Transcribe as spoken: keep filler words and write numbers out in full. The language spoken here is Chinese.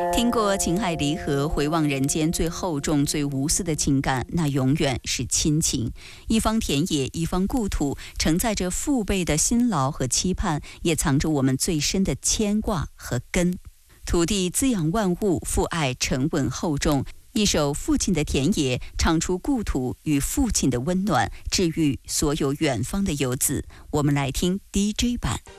听过情海离合，回望人间最厚重、最无私的情感，那永远是亲情。一方田野，一方故土，承载着父辈的辛劳和期盼，也藏着我们最深的牵挂和根。土地滋养万物，父爱沉稳厚重。一首《父亲的田野》，唱出故土与父亲的温暖，治愈所有远方的游子。我们来听 D J 版。